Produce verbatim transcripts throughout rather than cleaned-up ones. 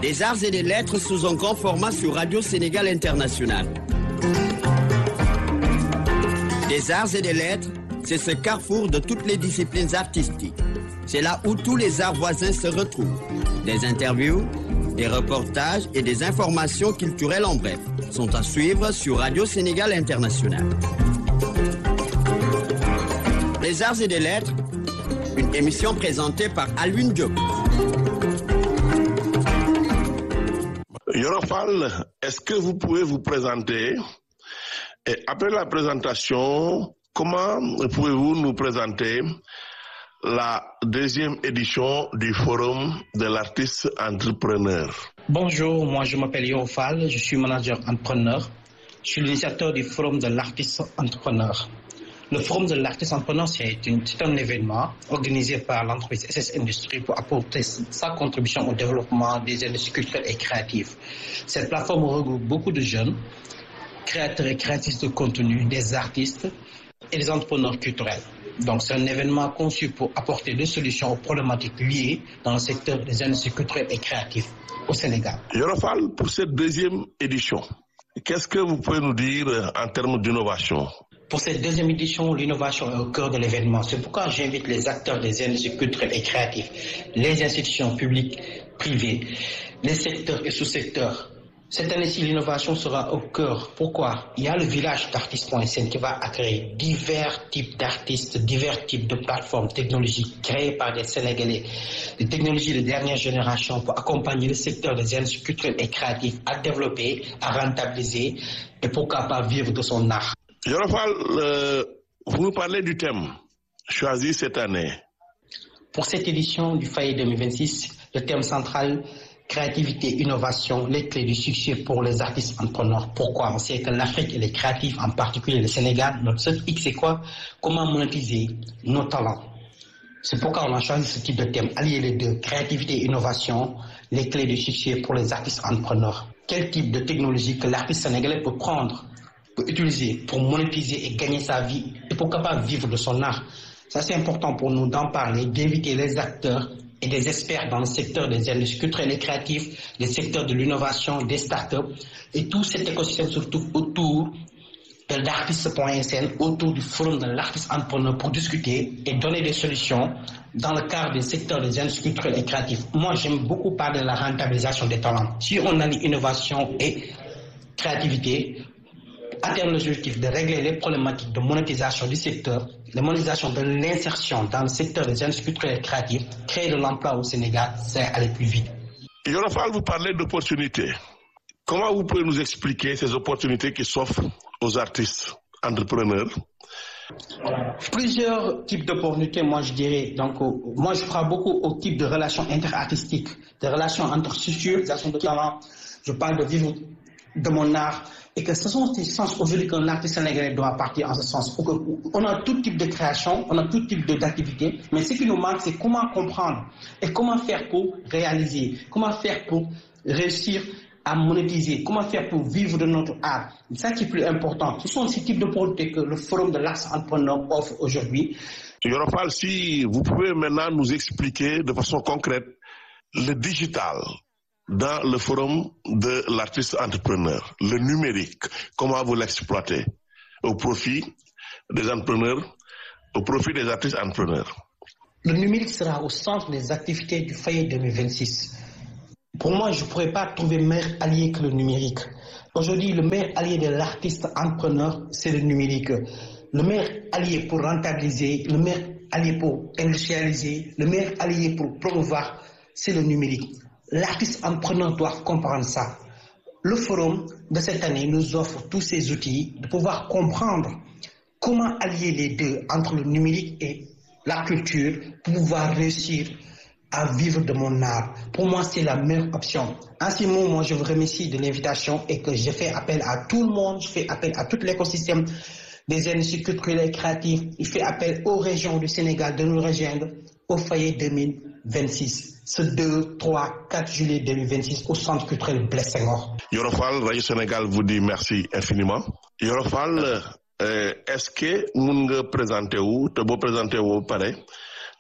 Des arts et des lettres sous un grand format sur Radio Sénégal International. Des arts et des lettres, c'est ce carrefour de toutes les disciplines artistiques. C'est là où tous les arts voisins se retrouvent. Des interviews, des reportages et des informations culturelles en bref sont à suivre sur Radio Sénégal International. Les arts et des lettres, une émission présentée par Alwin Diop. Yoro Fall, est-ce que vous pouvez vous présenter? Et après la présentation, comment pouvez-vous nous présenter la deuxième édition du Forum de l'artiste entrepreneur? Bonjour, moi je m'appelle Yoro Fall, je suis manager entrepreneur. Je suis l'initiateur du Forum de l'artiste entrepreneur. Le Forum de l'artiste entrepreneur, c'est, une, c'est un événement organisé par l'entreprise S S Industries pour apporter sa contribution au développement des industries culturelles et créatives. Cette plateforme regroupe beaucoup de jeunes, créateurs et créatrices de contenu, des artistes et des entrepreneurs culturels. Donc c'est un événement conçu pour apporter des solutions aux problématiques liées dans le secteur des industries culturelles et créatives au Sénégal. Yoro Fall, pour cette deuxième édition, qu'est-ce que vous pouvez nous dire en termes d'innovation? Pour cette deuxième édition, l'innovation est au cœur de l'événement. C'est pourquoi j'invite les acteurs des industries culturelles et créatives, les institutions publiques, privées, les secteurs et sous-secteurs. Cette année-ci, l'innovation sera au cœur. Pourquoi? Il y a le village d'artistes.sn qui va accueillir divers types d'artistes, divers types de plateformes technologiques créées par des Sénégalais, des technologies de dernière génération pour accompagner le secteur des industries culturelles et créatives à développer, à rentabiliser et pourquoi pas vivre de son art. Yoro Fall, euh, vous nous parlez du thème choisi cette année. Pour cette édition du F A I deux mille vingt-six, le thème central, créativité, innovation, les clés du succès pour les artistes entrepreneurs. Pourquoi? On sait que l'Afrique et les créatifs, en particulier le Sénégal, notre seul X c'est quoi? Comment monétiser nos talents? C'est pourquoi on a choisi ce type de thème, allier les deux, créativité et innovation, les clés du succès pour les artistes entrepreneurs. Quel type de technologie que l'artiste sénégalais peut prendre, peut utiliser pour monétiser et gagner sa vie et pourquoi pas vivre de son art? Ça c'est important pour nous d'en parler, d'inviter les acteurs et des experts dans le secteur des industries culturelles et créatives, les secteurs de l'innovation, des startups et tout cet écosystème surtout autour de l'artiste.sn, autour du forum de l'artiste entrepreneur pour discuter et donner des solutions dans le cadre des secteurs des industries culturelles et créatives. Moi j'aime beaucoup parler de la rentabilisation des talents. Si on allie innovation et créativité, atteindre l'objectif de régler les problématiques de monétisation du secteur, de monétisation de l'insertion dans le secteur des industries culturelles et créatives, créer de l'emploi au Sénégal, c'est aller plus vite. Yoro Fall, vous parlez d'opportunités. Comment vous pouvez nous expliquer ces opportunités qui s'offrent aux artistes entrepreneurs? Plusieurs types d'opportunités, moi je dirais. Donc, euh, moi je crois beaucoup au type de relations interartistiques, des relations entre structures, de talent. Je parle de vivre de mon art. Et que ce sont ces sens aujourd'hui qu'un artiste sénégalais doit partir en ce sens. On a tout type de création, on a tout type d'activité, mais ce qui nous manque, c'est comment comprendre et comment faire pour réaliser, comment faire pour réussir à monétiser, comment faire pour vivre de notre art. C'est ça qui est plus important. Ce sont ces types de produits que le Forum de l'artiste entrepreneur offre aujourd'hui. Yoro Fall, si vous pouvez maintenant nous expliquer de façon concrète le digital dans le forum de l'artiste entrepreneur, le numérique, comment vous l'exploitez au profit des entrepreneurs, au profit des artistes entrepreneurs? Le numérique sera au centre des activités du F A I deux mille vingt-six. Pour moi, je ne pourrais pas trouver meilleur allié que le numérique. Aujourd'hui, le meilleur allié de l'artiste entrepreneur, c'est le numérique. Le meilleur allié pour rentabiliser, le meilleur allié pour industrialiser, le meilleur allié pour promouvoir, c'est le numérique. L'artiste entrepreneur doit comprendre ça. Le forum de cette année nous offre tous ces outils de pouvoir comprendre comment allier les deux entre le numérique et la culture pour pouvoir réussir à vivre de mon art. Pour moi, c'est la meilleure option. En ce moment, moi, je vous remercie de l'invitation et que je fais appel à tout le monde, je fais appel à tout l'écosystème des industries culturelles et créatives. Je fais appel aux régions du Sénégal de nous rejoindre au F A I deux mille vingt-six. Ce deux, trois, quatre juillet deux mille vingt-six au Centre culturel Blaise Senghor. Yoro Fall, Radio Sénégal vous dit merci infiniment. Yoro Fall, euh, est-ce que vous pouvez présenter ou te vous présenter ou pareil,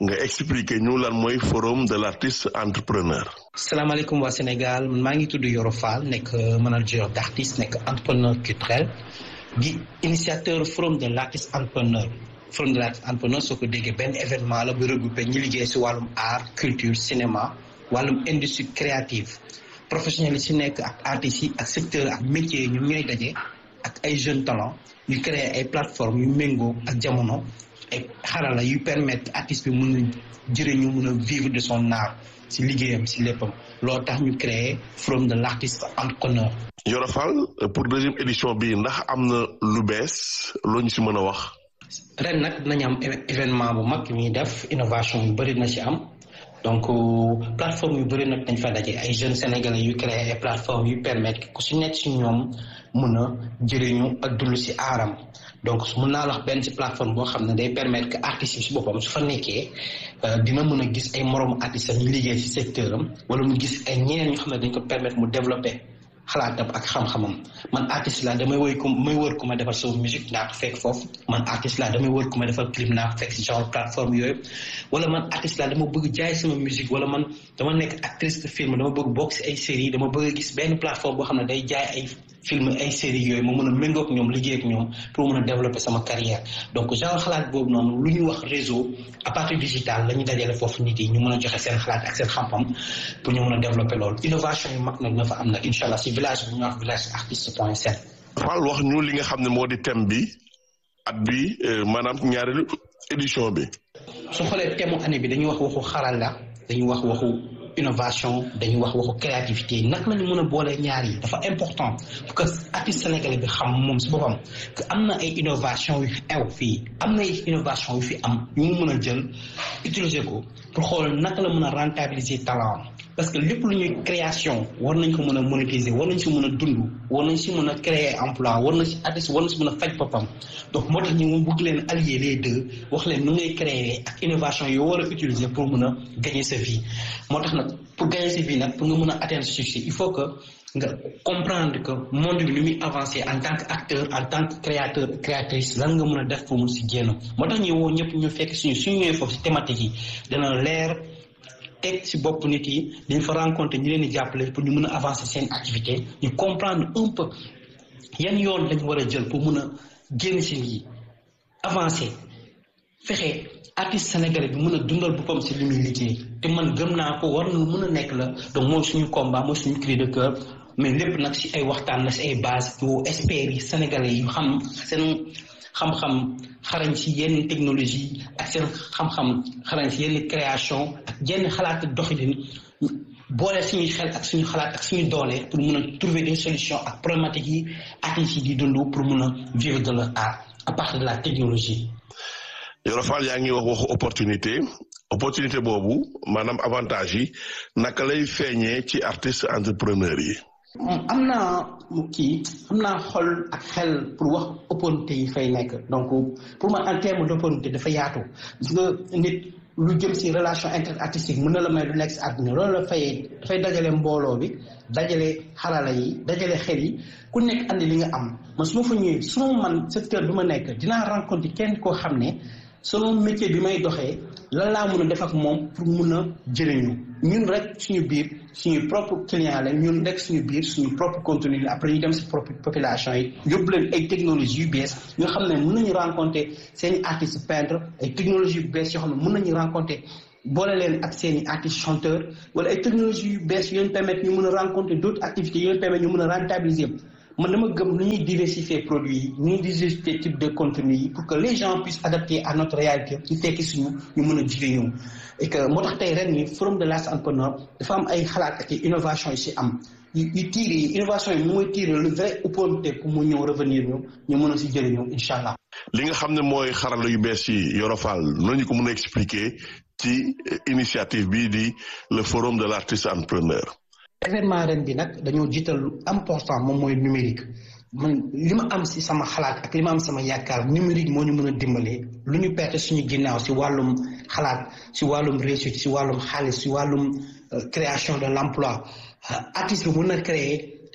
nga expliquer ñu lan mooy forum de l'artiste entrepreneur. salaamaaleykum waa Sénégal maa ngi tudd Yoro Fall nekk manager d'artiste nekk entrepreneur culturel di initiateur forum de l'artiste entrepreneur. forum de l'artiste entrepreneur soo ko déggee benn événement la bu regroupé ñi liggéey si wàllum art culture cinéma wàllum industrie créative professionnels yi si nekk ak artistes yi ak secteur ak métiers yi ñoom ñooy daje ak ay jeunes talents ñu créer ay plateformes yu méngoo ak jamono ay xarala yu permettre artiste bi mën a jëriñu mën a vivre de son art si liggéeyam si léppam loolu tax ñu créer forum de l'artiste entrepreneur. Yoro Fall pour deuxième édition bi ndax am na lu bees loo ñu si mën a wax. ren nag dinañ am événement bu mag yu ñuy def innovation yu bëri na ci am donc plateforme yu bëri nag dañ fa daje ay jeunes sénégalais yu créé ay plateformes yu permettre ku si nekk si ñoom mën a jëriñu ak dund si aaram donc mën naa wax benn si plateforme boo xam ne day permettre que artistes yi si boppam su fa nekkee dina mën a gis ay moroomu artistes ñu liggéey si secteur am wala mu gis ay ñeneen ñoo xam ne dañ ko permettre mu développer xalaatam ak xam-xamam man artiste la damay woy ko may wër ku ma defal sama musique naa ko fekk foofu man artiste la damay wër ku ma defal clip naa ko fekk si genre plateforme yooyu wala man artiste la dama bëgg jaay sama musique wala man dama nekk actrice de film dama bëgg bokk si ay séries dama bëgg gis benn plateforme boo xam ne day jaay ay film ay séries yooyu ma mën a méngoo ak ñoom liggéey ak ñoom pour mën a développer sama carrière donc genre xalaat boobu noonu lu ñu wax réseau à partir digital la ñu dajale foofu nit yi ñu mën a joxe seen xalaat ak seen xam-xam pour ñu mën a développer loolu innovation yu mag nag na fa am nag incha allah si village bu ñuy wax village artiste point sn. Fall wax ñu li nga xam ne moo di thème bi at bi maanaam ñaareelu édition bi. su xoolee thème année bi dañuy wax waxu xarala dañuy wax waxu innovation dañuy wax waxu créativité naka la ñu mën a boolee ñaar yi dafa important pour que artiste sénégalais bi xam moom si boppam que am na ay innovation yu ew fii am na ay innovation yu fi am yu mu mën a jël utiliser ko pour xool naka la mën a rentabiliser talent parce que lépp lu ñuy création war nañ ko mën a monétiser war nañ si mën a dund war nañ si mën a créer emploi war nañ si artiste war nañ si mën a faj boppam donc moo tax ñu mu bëgg leen allier les deux wax leen nu ngay créer ak innovation yoo war a utiliser pour mën a gagner sa vie moo tax nag pour gagner sa vie nag pour nga mën a atteindre ce succès il faut que nga comprendre que monde bi ni muy avancer en tant que acteur en tant que créateur créatrice lan nga mën a def pour mun si génn moo tax ñu woo ñëpp ñu fekk suñu suñu ñëwee foofu si thématique yi dana leer teg si bopp nit yi dañ fa rencontrer ñu leen di jàppale pour ñu mën a avancer seen activité ñu comprendre un peu yan yoon lañ war a jël pour mën a génn si lii avancer fexe artiste sénégalais bi mën a dundal boppam si li muy liggéey te man gëm naa ko war na mën a nekk la donc mooy suñu combat mooy suñu cri de cœur mais lépp nag si ay waxtaan la si ay base yoo experts yi sénégalais yu xam seen xam-xam xarañ si yenn technologie ak seen xam-xam xarañ si yenn création ak yenn xalaat doxalin boole suñuy xel ak suñu xalaat ak suñu doole pour mun a trouver des solutions ak problématiques yi artistes yi di dund pour mun a vivre de leur art à partir de la technologie. Yoro Fall yaa ngi wax waxu opportunité opportunité boobu maanaam avantage yi naka lay feeñee ci artiste entrepreneur yi. am naa kii am naa xol ak xel pour wax opportunité yi fay nekk donc pour moi en terme d'opportunité dafa yaatu gis nga nit lu jëm si relation interartistique mën na la may lu nekk si àdduna loolu la fay dafay dajale mbooloo bi dajale xarala yi dajale xel yi ku nekk andi li nga am man su ma fa ñëwee su ma man secteur bi ma nekk dinaa rencontrer kenn koo xam ne selon métier bi may doxee lan laa mën a def ak moom pour mun a jëriñu ñun rek suñu biir suñu propre client la ñun rek suñu biir suñu propre contenu la après ñu dem si propre population yi yóbbu leen ay technologies yu bees yoo xam ne mën nañu rencontrer seen i artistes peintres ay technologies yu bees yoo xam ne mën nañu rencontrer boole leen ak seen i artistes chanteurs wala ay technologies yu bees yu leen permettre ñu mën a rencontrer d'autres activités yu leen permettre ñu mën a rentabiliser man dama gëm nu ñuy diversifier produits yi nu ñuy diversifier type de contenu yi pour que les gens puissent adapter à notre réalité ñu tekki suñu ñu mën a jigéen et que moo tax tey ren ni forum de l'artiste entrepreneur dafa am ay xalaat ak ay innovation yi si am yu yu tiire yi innovation yi mu mooy tiire le vrai opportunité pour mu ñëw revenir ñu ñu mën a si jëriñoo incha allah. li nga xam ne mooy xarala yu bees yi Yoro Fall noonu ko mën a expliquer ci initiative bii di le forum de l'artiste entrepreneur. événement ren bi nag dañoo jiital lu important moom mooy numérique man li ma am si sama xalaat ak li ma am sama yaakaar numérique moo ñu mën a dimbale lu ñu perte suñu ginnaaw si wàllum xalaat si wàllum réussite si wàllum xaalis si wàllum création de l'emploi artiste bi mën na créer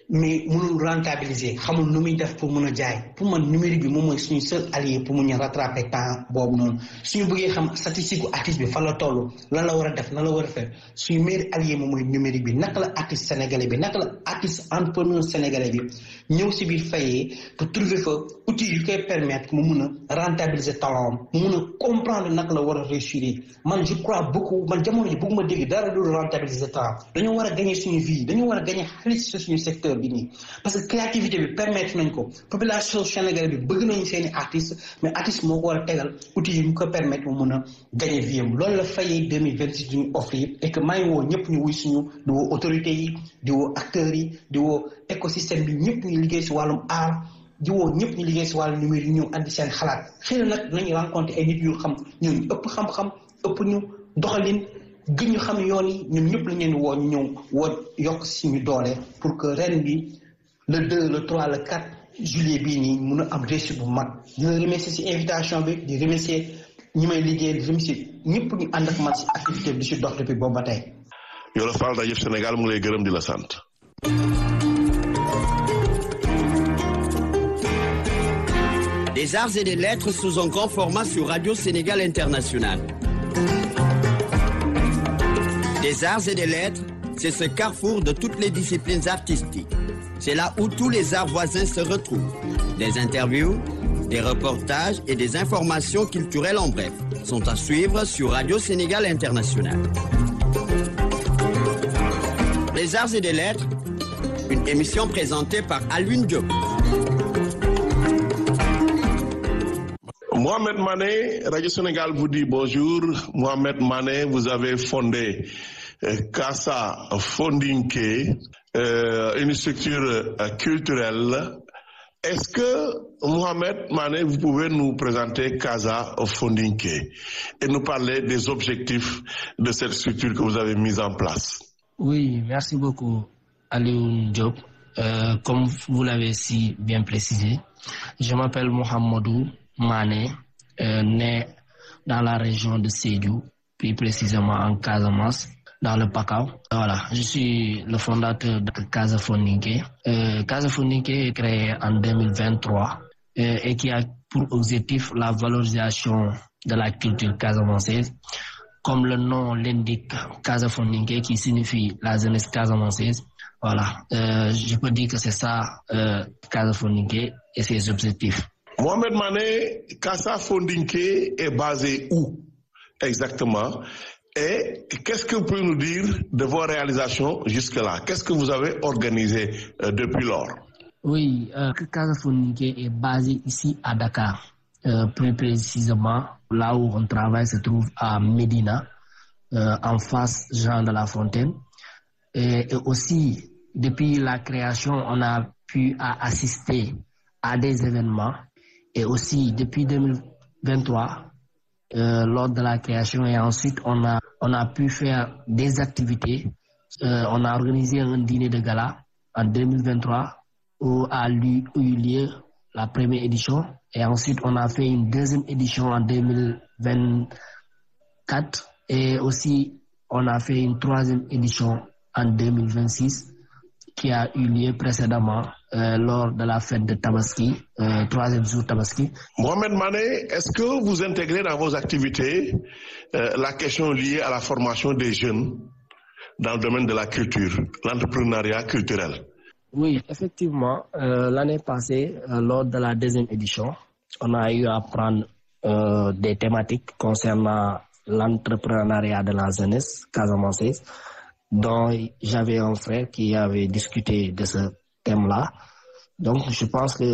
mais mënul rentabiliser xamul nu muy def pour mën a jaay pour man numérique bi moom mooy suñu seul allié pour mu ñu rattraper temps boobu noonu suñu bëggee xam statistique gu artiste bi fan la toll lan la war a def lan la war a def suñu meilleur allié moom mooy numérique bi naka la artiste sénégalais bi naka la artiste entrepreneur sénégalais bi ñëw si biir fayee pour trouver fa outil yu koy permettre mu mun a rentabiliser talent mu mun a comprendre naka la war a réussir man je crois beaucoup man jamono ji bëgguma dégg dara du rentabiliser talent dañoo war a gagner suñu vie dañoo war a gagner xaalis si suñu secteur bi nii parce que créativité bi permettre nañ ko population sénégalaise bi bëgg nañu seeni artistes mais artiste moo ko war a tegal outils yi ñu ko permettre mu mun a gagner vie am loolu la fayee deux mille vingt six duñu offrir et que maa ngi woo ñëpp ñu wuy suñu di woo autorités yi di woo acteurs yi di woo écosystème bi ñëpp ñu liggéey si wàllum art di woo ñëpp ñu liggéey si wàllum numérique ñëw andi seen xalaat xëy na nag nañu rencontré ay nit yu xam ñooñu ëpp xam-xam ëpp ñu doxalin gën ñu xam yoon yi ñun ñëpp lañ leen woo ñu ñëw woo yokk suñu doole pour que ren bi le deux le trois le quatre juillet bii nii mun a am réussite bu mag di la remercier si invitation bi di remercier ñi may liggéey di remercier ñëpp ñu ànd ak man si activité bi di si dox depuis boobu ba tey. Yoro Fall rajo Sénégal mu ngi lay gërëm di la sant. Des arts et des lettres sous un grand format sur Radio Sénégal International. Des arts et des lettres, c'est ce carrefour de toutes les disciplines artistiques. C'est là où tous les arts voisins se retrouvent. Des interviews, des reportages et des informations culturelles en bref sont à suivre sur Radio Sénégal International. Les arts et des lettres, une émission présentée par Alwin Diop. Mohamed Mané, Radio Sénégal vous dit bonjour. Mohamed Mané, vous avez fondé euh, Casa Fondinké, euh, une structure euh, culturelle. Est-ce que, Mohamed Mané, vous pouvez nous présenter Casa Fondinké et nous parler des objectifs de cette structure que vous avez mise en place? Oui, merci beaucoup, Alioune Diop. Euh, comme vous l'avez si bien précisé, je m'appelle Mohamedou Mané, euh, né dans la région de Sédhiou, plus précisément en Casamance, dans le Pakao. Voilà, je suis le fondateur de Casa Fondinké. Euh, Casa Fondinké est créé en deux mille vingt-trois euh, et qui a pour objectif la valorisation de la culture casamançaise. Comme le nom l'indique, Casa Fondinké, qui signifie la jeunesse casamançaise. Voilà, euh, je peux dire que c'est ça, euh, Casa Fondinké et ses objectifs. Mohamed Mané, Casa Fondinké est basé où exactement? Et qu'est-ce que vous pouvez nous dire de vos réalisations jusque-là? Qu'est-ce que vous avez organisé euh, depuis lors? Oui, euh, Casa Fondinké est basé ici à Dakar. Euh, plus précisément, là où on travaille se trouve à Médina, euh, en face Jean de la Fontaine. Et, et aussi, depuis la création, on a pu à assister à des événements. Et aussi, depuis deux mille vingt-trois, euh, lors de la création, et ensuite, on a, on a pu faire des activités. Euh, on a organisé un dîner de gala en deux mille vingt-trois où a eu lieu la première édition. Et ensuite, on a fait une deuxième édition en deux mille vingt-quatre. Et aussi, on a fait une troisième édition en deux mille vingt-six qui a eu lieu précédemment euh, lors de la fête de Tabaski, euh, troisième jour Tabaski. Mohamed Mané, est-ce que vous intégrez dans vos activités euh, la question liée à la formation des jeunes dans le domaine de la culture, l'entrepreneuriat culturel? Oui, effectivement, euh, l'année passée, euh, lors de la deuxième édition, on a eu à prendre euh, des thématiques concernant l'entrepreneuriat de la jeunesse casamançaise, dont j'avais un frère qui avait discuté de ce thème-là. Donc, je pense que